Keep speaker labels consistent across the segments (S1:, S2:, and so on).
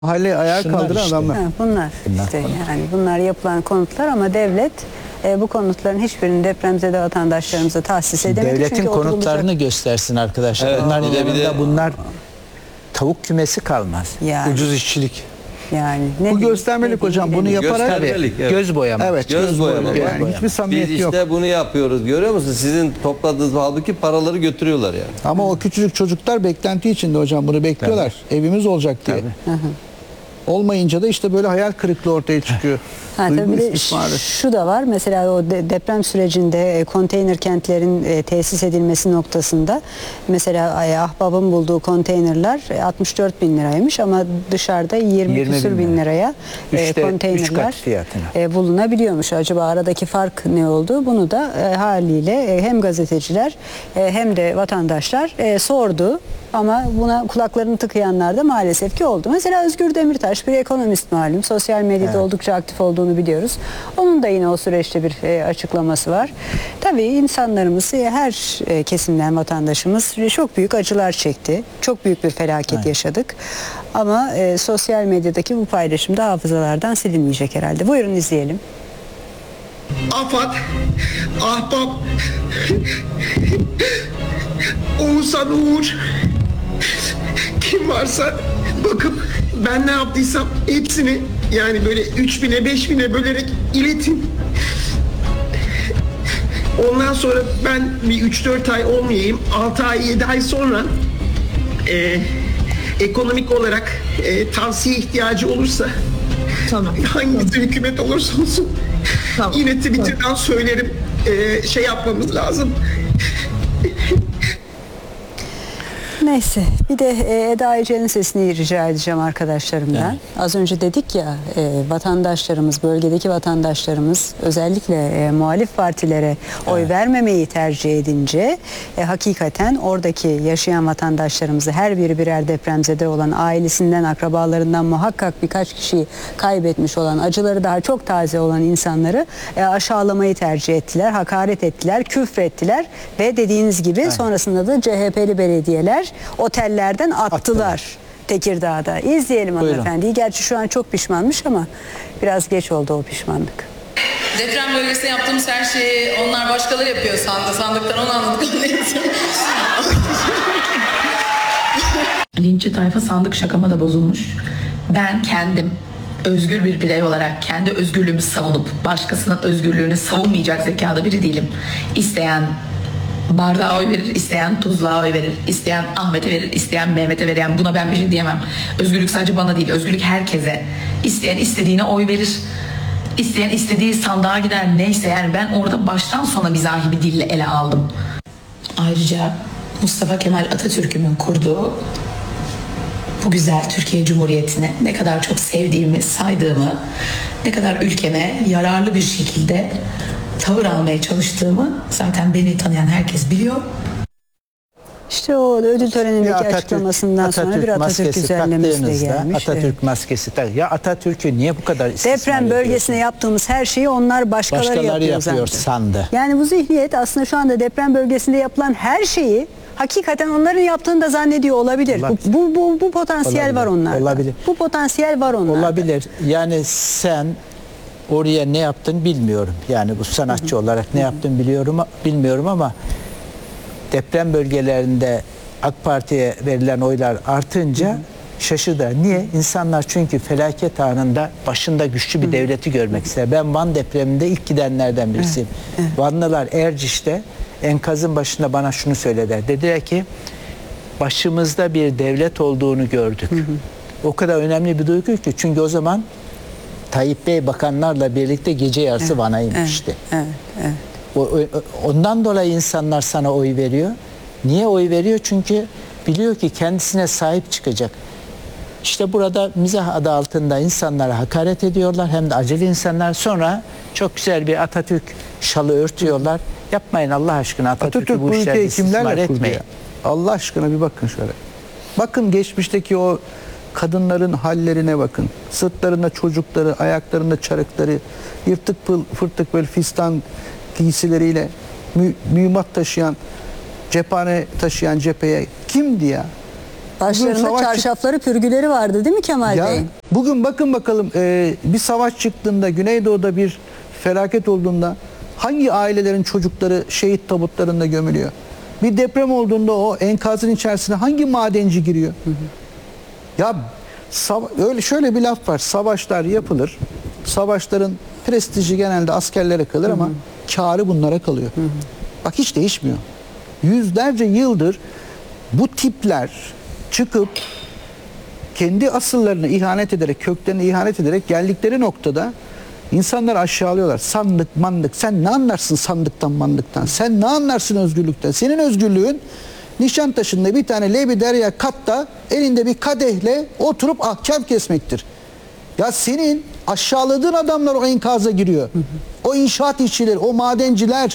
S1: Hali ayağa
S2: Şunlar
S1: kaldıran
S2: işte.
S1: adamlar.
S3: Ha, bunlar işte yani bunlar yapılan konutlar ama devlet bu konutların hiçbirini depremzede vatandaşlarımıza tahsis edemedi.
S2: Devletin
S3: Çünkü
S2: konutlarını göstersin arkadaşlar.
S4: Evet,
S2: Bunların
S4: bir de-
S2: yanında bunlar tavuk kümesi kalmaz.
S3: yani,
S1: Ucuz işçilik.
S3: yani
S1: Bu
S3: diyeyim,
S1: göstermelik hocam. Bunu
S3: bilemiyorum.
S1: yaparak
S4: Göstermelik, evet.
S2: Göz boyama.
S1: evet
S4: Göz boyama.
S1: yani
S2: Göz boyama.
S1: hiçbir samimiyet
S4: Biz
S1: yok.
S4: işte bunu yapıyoruz. Görüyor musun? Sizin topladığınız halbuki paraları götürüyorlar yani.
S1: Ama o küçücük çocuklar beklenti içinde hocam, bunu bekliyorlar. Evimiz olacak diye. Olmayınca da işte böyle hayal kırıklığı ortaya çıkıyor.
S3: Ha,
S1: Duygu
S3: tabii bir de
S1: istismarı.
S3: şu da var. Mesela o deprem sürecinde konteyner kentlerin tesis edilmesi noktasında mesela Ahbap'ın bulduğu konteynerler 64 bin liraymış ama dışarıda 20 küsür bin liraya
S2: Üçte, üç
S3: konteynerler
S2: kat fiyatına.
S3: bulunabiliyormuş. Acaba aradaki fark ne oldu? Bunu da haliyle hem gazeteciler hem de vatandaşlar sordu. Ama buna kulaklarını tıkayanlar da maalesef ki oldu. Mesela Özgür Demirtaş bir ekonomist malum. Sosyal medyada oldukça aktif olduğunu biliyoruz. Onun da yine o süreçte bir açıklaması var. Tabii insanlarımız, her kesimden vatandaşımız çok büyük acılar çekti. Çok büyük bir felaket yaşadık. Ama sosyal medyadaki bu paylaşım da hafızalardan silinmeyecek herhalde. Buyurun izleyelim.
S5: AFAD, Ahbap, Oğuzhan Uğur, kim varsa bakıp ben ne yaptıysam hepsini yani böyle 3000'e 5000'e bölerek iletin. Ondan sonra ben bir 3-4 ay olmayayım, 6 ay 7 ay sonra ekonomik olarak tavsiye ihtiyacı olursa hangisi hükümet olursa olsun yine Twitter'dan söylerim, şey yapmamız lazım.
S3: Neyse bir de Eda Ece'nin sesini rica edeceğim arkadaşlarımdan. Az önce dedik ya vatandaşlarımız, bölgedeki vatandaşlarımız özellikle muhalif partilere oy vermemeyi tercih edince hakikaten oradaki yaşayan vatandaşlarımızı her biri birer depremzede olan ailesinden, akrabalarından muhakkak birkaç kişiyi kaybetmiş olan, acıları daha çok taze olan insanları aşağılamayı tercih ettiler, hakaret ettiler, küfrettiler ve dediğiniz gibi sonrasında da CHP'li belediyeler otellerden attılar Tekirdağ'da. İzleyelim hanımefendiyi. Gerçi şu an çok pişmanmış ama biraz geç oldu o pişmanlık.
S6: Deprem bölgesinde yaptığımız her şeyi onlar başkaları yapıyor sandıktan onu anladık.
S7: Linççi tayfa sandık şakama da bozulmuş. Ben kendim özgür bir birey olarak kendi özgürlüğümü savunup başkasının özgürlüğünü savunmayacak zekada biri değilim. İsteyen bardağa oy verir, isteyen tuzluğa oy verir, isteyen Ahmet'e verir, isteyen Mehmet'e verir. Yani buna ben bir şey diyemem. Özgürlük sadece bana değil, özgürlük herkese. İsteyen istediğine oy verir, isteyen istediği sandığa gider, neyse. Yani ben orada baştan sona mizahi bir dille ele aldım. Ayrıca Mustafa Kemal Atatürk'ün kurduğu bu güzel Türkiye Cumhuriyeti'ni ne kadar çok sevdiğimi, saydığımı, ne kadar ülkeme yararlı bir şekilde tavır almaya çalıştığımı zaten beni tanıyan herkes biliyor.
S3: İşte o ödül törenindeki açıklamasından sonra bir Atatürk güzellemesi de gelmiş.
S2: Atatürk maskesi tak. Ya Atatürk'ü niye bu kadar istismar
S3: Deprem bölgesine yaptığımız her şeyi onlar başkaları yapıyor
S2: sandı.
S3: Yani bu zihniyet aslında şu anda deprem bölgesinde yapılan her şeyi hakikaten onların yaptığını da zannediyor olabilir. Bu potansiyel
S2: Olabilir.
S3: var onlarda.
S2: Olabilir.
S3: Bu potansiyel var onlarda.
S2: Olabilir. Yani sen oraya ne yaptın bilmiyorum. Yani bu sanatçı olarak ne yaptın bilmiyorum ama deprem bölgelerinde AK Parti'ye verilen oylar artınca şaşırdı. Niye? İnsanlar çünkü felaket anında başında güçlü bir devleti görmek ister. Ben Van depreminde ilk gidenlerden birisiyim. Vanlılar Erciş'te enkazın başında bana şunu söylediler. Dediler ki başımızda bir devlet olduğunu gördük. O kadar önemli bir duygu ki çünkü o zaman Tayyip Bey bakanlarla birlikte gece yarısı Van'a inmişti. Ondan dolayı insanlar sana oy veriyor. Niye oy veriyor? Çünkü biliyor ki kendisine sahip çıkacak. İşte burada mizah adı altında insanlara hakaret ediyorlar. Hem de acele insanlar. Sonra çok güzel bir Atatürk şalı örtüyorlar. Yapmayın Allah aşkına Atatürk'ü bu işlerde istismar etmeyin.
S1: Allah aşkına bir bakın şöyle. Bakın geçmişteki o kadınların hallerine bakın. Sırtlarında çocukları, ayaklarında çarıkları, yırtık fırtık böyle fistan giysileriyle mühimmat taşıyan, cephane taşıyan cepheye kimdi ya?
S3: Başlarında
S1: savaş
S3: çarşafları, pürgüleri vardı değil mi Kemal
S1: Ya
S3: Bey?
S1: bugün bakın bakalım bir savaş çıktığında, Güneydoğu'da bir felaket olduğunda hangi ailelerin çocukları şehit tabutlarında gömülüyor? Bir deprem olduğunda o enkazın içerisine hangi madenci giriyor? Ya öyle şöyle bir laf var. Savaşlar yapılır. Savaşların prestiji genelde askerlere kalır ama kârı bunlara kalıyor. Bak hiç değişmiyor. Yüzlerce yıldır bu tipler çıkıp kendi asıllarına ihanet ederek, köklerine ihanet ederek geldikleri noktada insanları aşağılıyorlar. Sandık, mandık. Sen ne anlarsın sandıktan, mandıktan? Sen ne anlarsın özgürlükten? Senin özgürlüğün Nişantaşı'nda bir tane Lebi Derya katta elinde bir kadehle oturup ahkam kesmektir. Ya senin aşağıladığın adamlar o enkaza giriyor. O inşaat işçileri, o madenciler,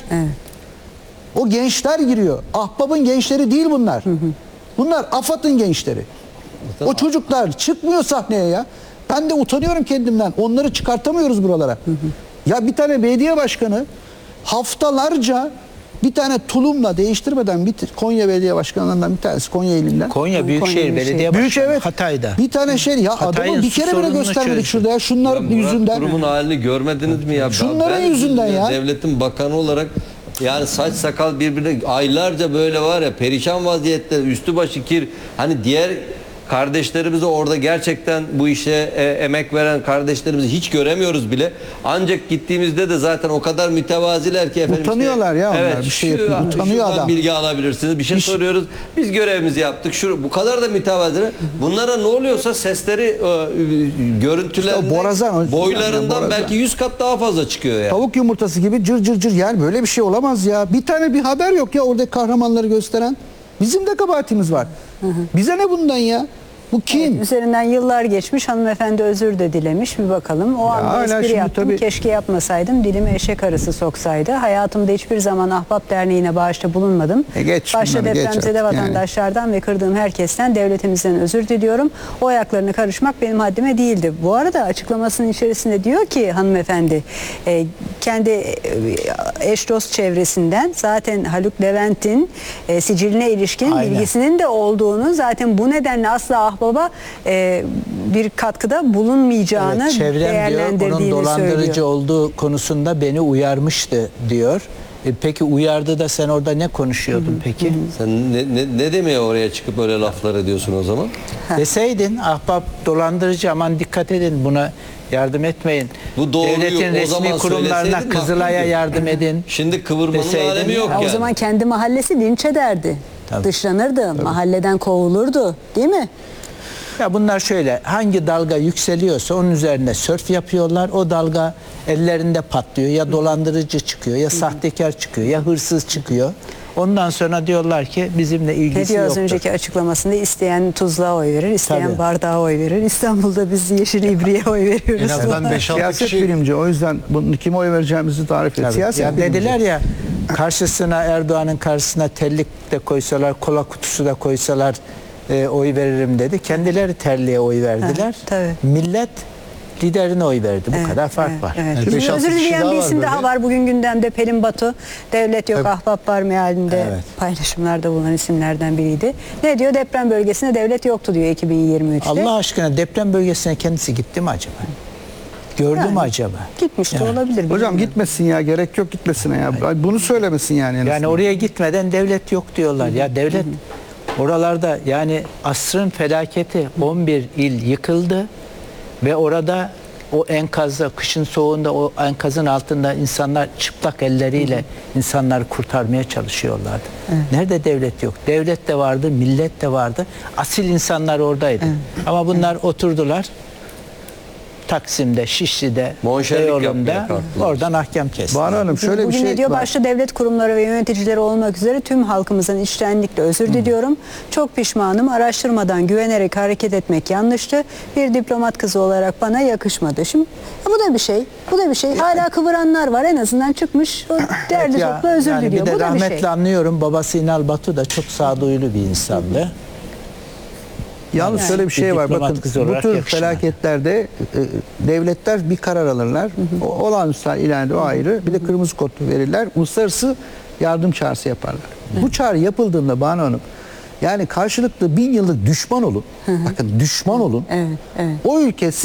S1: o gençler giriyor. Ahbap'ın gençleri değil bunlar. Bunlar AFAD'ın gençleri. O çocuklar çıkmıyor sahneye ya. Ben de utanıyorum kendimden. Onları çıkartamıyoruz buralara. Ya bir tane belediye başkanı haftalarca bir tane tulumla değiştirmeden Konya Belediye Başkanlarından bir tanesi Konya ilinden.
S2: Konya Büyükşehir
S3: Konya
S2: Belediye
S1: Büyük
S2: Başkanı
S1: evet.
S2: Hatay'da.
S1: Bir tane şey ya
S2: Hatay'ın
S1: adamı bir
S2: su
S1: kere bile
S2: sorununu
S1: göstermedik
S2: çözdü.
S1: şurada ya. Şunların
S4: Murat
S1: yüzünden.
S4: Kurum'un halini görmediniz mi ya?
S1: Şunların
S4: Ben
S1: yüzünden ya.
S4: Devletin bakanı olarak yani saç sakal birbirine aylarca böyle var ya perişan vaziyette, üstü başı kir. Hani diğer kardeşlerimizi orada gerçekten bu işe emek veren kardeşlerimizi hiç göremiyoruz bile. Ancak gittiğimizde de zaten o kadar mütevaziler ki efendim.
S1: Utanıyorlar ya onlar,
S4: Evet,
S1: bir şey yapıyor. Utanıyor
S4: şuradan
S1: adam.
S4: bilgi alabilirsiniz. Bir şey soruyoruz. Biz görevimizi yaptık. Bu kadar da mütevaziler. Bunlara ne oluyorsa sesleri görüntülerinde
S1: İşte o borazan,
S4: boylarından
S1: borazan.
S4: belki 100 kat daha fazla çıkıyor yani.
S1: Tavuk yumurtası gibi cır cır cır yani böyle bir şey olamaz ya. Bir tane bir haber yok ya orada kahramanları gösteren. Bizim de kabahatimiz var. Bize ne bundan ya? Bu kim?
S3: Evet, üzerinden yıllar geçmiş, hanımefendi özür de dilemiş. Bir bakalım. O anda
S1: hala
S3: espri
S1: şimdi
S3: yaptım.
S1: tabii-
S3: Keşke yapmasaydım. Dilimi eşek arısı soksaydı. Hayatımda hiçbir zaman Ahbap Derneği'ne bağışta bulunmadım.
S1: Geç
S3: Başta
S1: bunları, geç
S3: depremzede
S1: artık yani.
S3: vatandaşlardan ve kırdığım herkesten, devletimizden özür diliyorum. O ayaklarına karışmak benim haddime değildi. Bu arada açıklamasının içerisinde diyor ki hanımefendi kendi eş dost çevresinden zaten Haluk Levent'in siciline ilişkin
S2: Aynen.
S3: bilgisinin de olduğunu, zaten bu nedenle asla Ahbap'a bir katkıda bulunmayacağını
S2: Evet, çevrem diyor
S3: değerlendirdiğini
S2: onun dolandırıcı
S3: söylüyor.
S2: olduğu konusunda beni uyarmıştı diyor. Peki uyardı da sen orada ne konuşuyordun peki?
S4: Sen ne demeye oraya çıkıp öyle laflar ediyorsun o zaman?
S2: Deseydin ahbap dolandırıcı, aman dikkat edin, buna yardım etmeyin.
S4: Bu doğruyu
S2: Devletin
S4: o
S2: resmi
S4: zaman
S2: kurumlarına,
S4: söyleseydin
S2: Kızılay'a
S4: mahkumdun.
S2: yardım edin.
S4: Şimdi kıvırmanın
S2: Deseydin,
S4: alemi yok
S3: Ya
S4: yani.
S3: o zaman kendi mahallesi linç ederdi.
S2: Tabii.
S3: Dışlanırdı, mahalleden kovulurdu, değil mi?
S2: Ya bunlar şöyle, hangi dalga yükseliyorsa onun üzerine sörf yapıyorlar. O dalga ellerinde patlıyor. Ya dolandırıcı çıkıyor, ya sahtekar çıkıyor, ya hırsız çıkıyor. Ondan sonra diyorlar ki bizimle
S3: Ne
S2: ilgisi
S3: diyor az
S2: yoktur.
S3: önceki açıklamasında? İsteyen tuzluğa oy verir, isteyen
S2: Tabii.
S3: bardağa oy verir. İstanbul'da biz yeşil ibriğe oy veriyoruz.
S8: En azından 5-6
S1: Siyaset
S8: kişi
S1: bilimci o yüzden bunu kime oy vereceğimizi tarif et.
S2: Tabii.
S1: Siyaset
S2: Ya
S1: bilimci.
S2: dediler ya, karşısına Erdoğan'ın karşısına terlik de koysalar, kola kutusu da koysalar oy veririm dedi. Kendileri terliğe oy verdiler.
S3: tabii.
S2: Millet liderine oy verdi. Bu kadar fark var.
S3: Evet.
S8: Yani
S3: Şimdi
S8: 5-6
S3: özür
S8: kişi
S3: dileyen
S8: daha
S3: bir
S8: var
S3: isim daha
S8: böyle.
S3: var bugün gündemde. Pelin Batu. Devlet yok,
S8: Tabii.
S3: ahbap var mealinde
S2: Evet.
S3: paylaşımlarda bulunan isimlerden biriydi. Ne diyor? Deprem bölgesinde devlet yoktu diyor 2023'te.
S2: Allah aşkına deprem bölgesine kendisi gitti mi acaba? Gördü mü acaba?
S3: Gitmiş de
S2: Yani.
S3: olabilir.
S1: Hocam
S3: bilmiyorum.
S1: gitmesin ya, gerek yok gitmesine ya. Bunu söylemesin yani. en
S2: Yani
S1: azından.
S2: oraya gitmeden devlet yok diyorlar. Ya devlet oralarda, yani asrın felaketi, 11 il yıkıldı ve orada o enkazda, kışın soğuğunda o enkazın altında insanlar çıplak elleriyle insanları kurtarmaya çalışıyorlardı. Nerede devlet yok? Devlet de vardı, millet de vardı. Asil insanlar oradaydı. Ama bunlar oturdular. Taksim'de, Şişli'de,
S4: Monşerlik
S2: Beyoğlu'nda
S4: yapmaya kalktılar.
S2: oradan ahkam kesti.
S1: Banu Hanım şöyle bir
S3: Bugün
S1: şey
S3: ne diyor?
S1: var.
S3: Başta devlet kurumları ve yöneticileri olmak üzere tüm halkımızın içtenlikle özür diliyorum. Çok pişmanım. Araştırmadan güvenerek hareket etmek yanlıştı. Bir diplomat kızı olarak bana yakışmadı. Şimdi bu da bir şey. Bu da bir şey. Hala kıvıranlar var. En azından çıkmış. O derdi
S2: Ya,
S3: topla özür
S2: yani
S3: diliyor.
S2: bir de
S3: Bu da bir
S2: rahmetli
S3: şey.
S2: anlıyorum. Babası İnal Batu da çok sağduyulu bir insandı.
S1: Yalnız
S2: Yani.
S1: şöyle bir şey
S2: Bir
S1: var.
S2: diplomat
S1: Bakın
S2: kızı
S1: bu
S2: olarak
S1: tür
S2: yakışmadı.
S1: felaketlerde devletler bir karar alırlar. O olağanüstü hal ilan edilir, o ayrı. Bir de kırmızı kod verirler. Uluslararası yardım çağrısı yaparlar. Bu çağrı yapıldığında Banu Hanım Yani karşılıklı 1000 yıllık düşman olun. Bakın düşman olun.
S3: Evet, evet.
S1: O ülke